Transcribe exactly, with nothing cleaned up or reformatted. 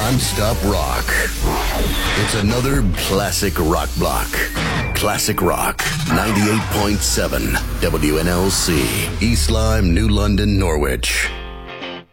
non-stop rock. It's another classic rock block. Classic Rock, ninety-eight point seven W N L C, East Lyme, New London, Norwich.